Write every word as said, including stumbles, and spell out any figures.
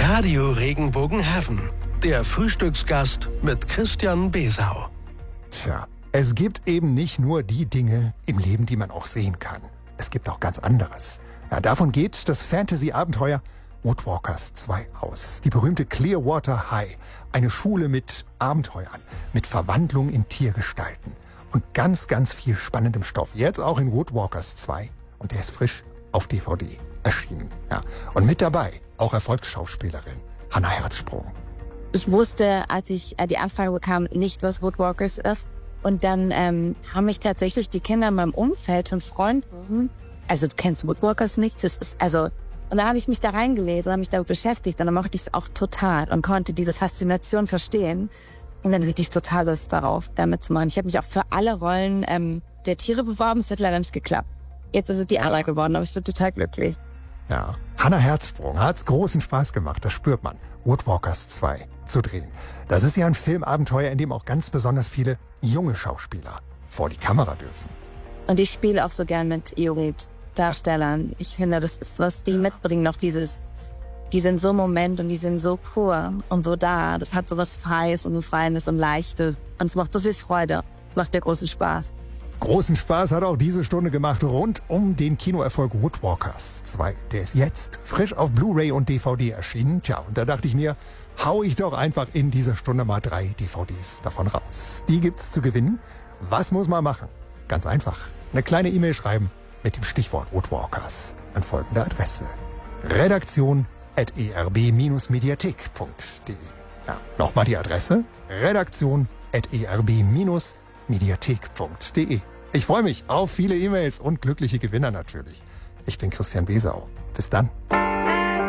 Radio Regenbogen-Heaven. Der Frühstücksgast mit Christian Besau. Tja, es gibt eben nicht nur die Dinge im Leben, die man auch sehen kann. Es gibt auch ganz anderes. Ja, davon geht das Fantasy-Abenteuer Woodwalkers zwei aus. Die berühmte Clearwater High. Eine Schule mit Abenteuern, mit Verwandlung in Tiergestalten. Und ganz, ganz viel spannendem Stoff. Jetzt auch in Woodwalkers zwei. Und der ist frisch auf D V D erschienen. Ja. Und mit dabei auch Erfolgsschauspielerin Hannah Herzsprung. Ich wusste, als ich äh, die Anfrage bekam, nicht, was Woodwalkers ist. Und dann ähm, haben mich tatsächlich die Kinder in meinem Umfeld und Freunden, also du kennst Woodwalkers nicht, das ist, also, und da habe ich mich da reingelesen, habe mich damit beschäftigt und dann mochte ich es auch total und konnte diese Faszination verstehen. Und dann hatte ich total Lust darauf, damit zu machen. Ich habe mich auch für alle Rollen ähm, der Tiere beworben, es hat leider nicht geklappt. Jetzt ist es die Anna geworden, aber ich bin total glücklich. Ja, Hannah Herzsprung hat's großen Spaß gemacht, das spürt man. Woodwalkers zwei zu drehen. Das ist ja ein Filmabenteuer, in dem auch ganz besonders viele junge Schauspieler vor die Kamera dürfen. Und ich spiele auch so gern mit Jugenddarstellern. Ich finde, das ist, was die mitbringen, noch dieses, die sind so im Moment und die sind so pur und so da. Das hat so was Freies und Feines und Leichtes. Und es macht so viel Freude. Es macht mir großen Spaß. Großen Spaß hat auch diese Stunde gemacht rund um den Kinoerfolg Woodwalkers zwei. Der ist jetzt frisch auf Blu-ray und D V D erschienen. Tja, und da dachte ich mir, hau ich doch einfach in dieser Stunde mal drei D V Ds davon raus. Die gibt's zu gewinnen. Was muss man machen? Ganz einfach. Eine kleine E-Mail schreiben mit dem Stichwort Woodwalkers an folgende Adresse. redaktion at e r b dash mediathek punkt de. Ja, nochmal die Adresse. redaktion at e r b dash mediathek punkt de. Ich freue mich auf viele E-Mails und glückliche Gewinner natürlich. Ich bin Christian Besau. Bis dann.